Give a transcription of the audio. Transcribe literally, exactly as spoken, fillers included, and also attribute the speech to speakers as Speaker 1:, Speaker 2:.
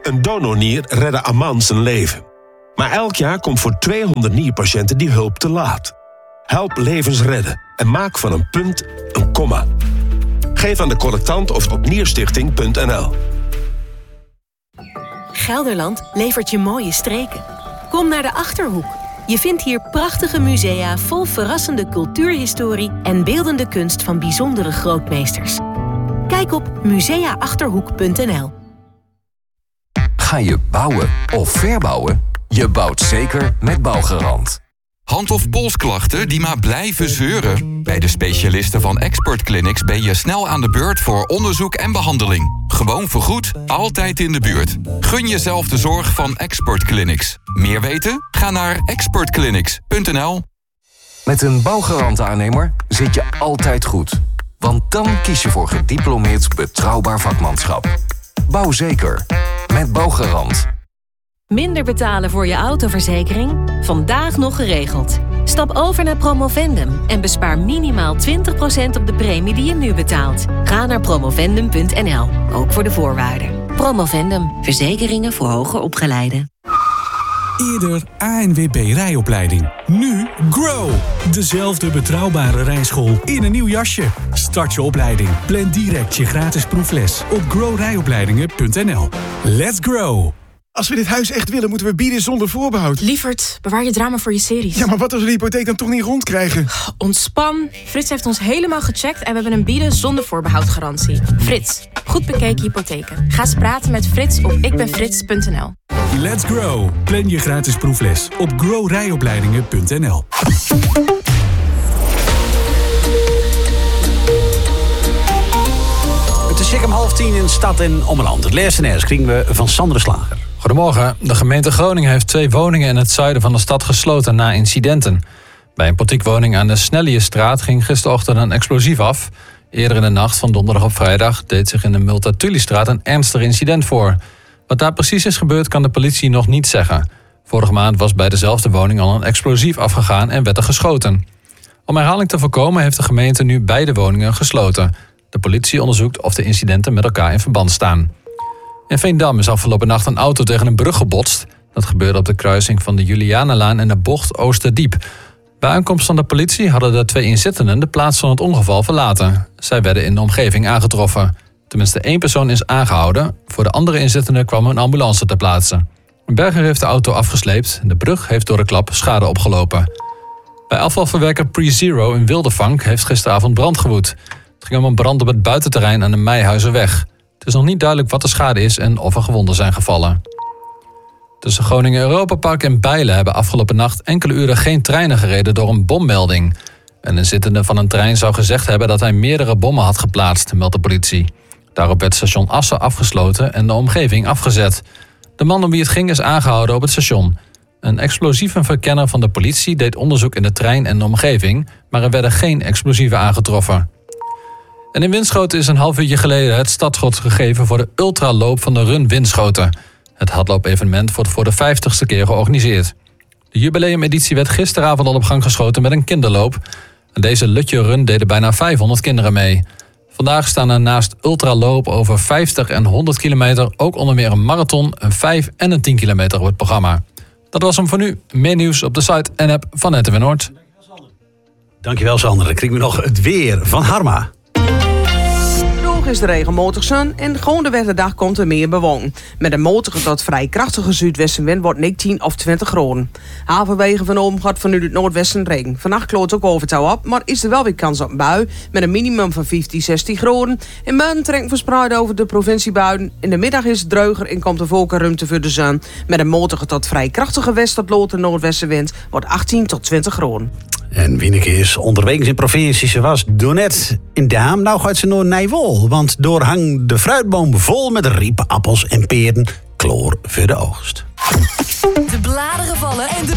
Speaker 1: Een donornier redde Aman zijn leven. Maar elk jaar komt voor tweehonderd nierpatiënten die hulp te laat. Help levens redden en maak van een punt een komma. Geef aan de collectant of op nierstichting punt n l.
Speaker 2: Gelderland levert je mooie streken. Kom naar de Achterhoek. Je vindt hier prachtige musea vol verrassende cultuurhistorie en beeldende kunst van bijzondere grootmeesters. Kijk op musea achterhoek punt n l.
Speaker 3: Ga je bouwen of verbouwen? Je bouwt zeker met Bouwgarant.
Speaker 4: Hand- of polsklachten die maar blijven zeuren? Bij de specialisten van Expert Clinics ben je snel aan de beurt voor onderzoek en behandeling. Gewoon vergoed, altijd in de buurt. Gun jezelf de zorg van Expert Clinics. Meer weten? Ga naar expert clinics punt n l.
Speaker 3: Met een Bouwgarant-aannemer zit je altijd goed. Want dan kies je voor gediplomeerd betrouwbaar vakmanschap. Bouw zeker. Met Bouwgarant.
Speaker 2: Minder betalen voor je autoverzekering? Vandaag nog geregeld. Stap over naar Promovendum en bespaar minimaal twintig procent op de premie die je nu betaalt. Ga naar promovendum punt n l, ook voor de voorwaarden. Promovendum, verzekeringen voor hoger opgeleiden.
Speaker 5: Eerder A N W B rijopleiding. Nu Grow. Dezelfde betrouwbare rijschool in een nieuw jasje. Start je opleiding. Plan direct je gratis proefles op grow rijopleidingen punt n l. Let's grow.
Speaker 6: Als we dit huis echt willen, moeten we bieden zonder voorbehoud.
Speaker 7: Lievert, bewaar je drama voor je series.
Speaker 6: Ja, maar wat als we de hypotheek dan toch niet rondkrijgen?
Speaker 7: Ontspan. Frits heeft ons helemaal gecheckt en we hebben een bieden zonder voorbehoud garantie. Frits, goed bekeken hypotheken. Ga eens praten met Frits op ikbenfrits punt n l.
Speaker 5: Let's grow. Plan je gratis proefles op grow rijopleidingen punt n l.
Speaker 8: Het is zeker om half tien in stad en ommeland. Het laatste nieuws krijgen we van Sander Slager.
Speaker 9: Goedemorgen. De gemeente Groningen heeft twee woningen in het zuiden van de stad gesloten na incidenten. Bij een portiekwoning aan de Snelliestraat ging gisterochtend een explosief af. Eerder in de nacht van donderdag op vrijdag deed zich in de Multatulistraat een ernstig incident voor. Wat daar precies is gebeurd kan de politie nog niet zeggen. Vorige maand was bij dezelfde woning al een explosief afgegaan en werd er geschoten. Om herhaling te voorkomen heeft de gemeente nu beide woningen gesloten. De politie onderzoekt of de incidenten met elkaar in verband staan. In Veendam is afgelopen nacht een auto tegen een brug gebotst. Dat gebeurde op de kruising van de Julianenlaan en de bocht Oosterdiep. Bij aankomst van de politie hadden de twee inzittenden de plaats van het ongeval verlaten. Zij werden in de omgeving aangetroffen. Tenminste één persoon is aangehouden. Voor de andere inzittenden kwam een ambulance ter plaatse. Een berger heeft de auto afgesleept. De brug heeft door de klap schade opgelopen. Bij afvalverwerker PreZero in Wildervank heeft gisteravond brand gewoed. Het ging om een brand op het buitenterrein aan de Meijhuizenweg. Het is nog niet duidelijk wat de schade is en of er gewonden zijn gevallen. Tussen Groningen Europapark en Bijlen hebben afgelopen nacht enkele uren geen treinen gereden door een bommelding. Een inzittende van een trein zou gezegd hebben dat hij meerdere bommen had geplaatst, meldt de politie. Daarop werd station Assen afgesloten en de omgeving afgezet. De man om wie het ging is aangehouden op het station. Een explosievenverkenner van de politie deed onderzoek in de trein en de omgeving, maar er werden geen explosieven aangetroffen. En in Winschoten is een half uurtje geleden het startschot gegeven voor de ultraloop van de Run Winschoten. Het hardloopevenement wordt voor de vijftigste keer georganiseerd. De jubileumeditie werd gisteravond al op gang geschoten met een kinderloop. En deze Lutje Run deden bijna vijfhonderd kinderen mee. Vandaag staan er naast ultraloop over vijftig en honderd kilometer ook onder meer een marathon, een vijf en een tien kilometer op het programma. Dat was hem voor nu. Meer nieuws op de site en app van N T W Noord.
Speaker 8: Dankjewel Sander. Dan krijgen we nog het weer van Harma.
Speaker 10: Is de regenmatig zon en gewoon de wetterdag komt er meer bewolking. Met een matige tot vrij krachtige zuidwestenwind wordt negentien of twintig graden. Halverwege van Oom gaat vanuit het noordwesten regen. Vannacht kloot ook overtouw op, maar is er wel weer kans op een bui met een minimum van vijftien, zestien graden. En buien trekken verspreid over de provinciebuien. In de middag is het dreuger en komt er wolkenruimte voor de zon. Met een matige tot vrij krachtige west- tot lood- en noordwestenwind wordt achttien tot twintig graden.
Speaker 8: En Wieneke is onderweg in provincie. Ze was doornet in Daam. Nou gaat ze naar Nijwol. Want door hangt de fruitboom vol met riepen, appels en peren. Kloor voor de oogst.
Speaker 11: De bladeren vallen en de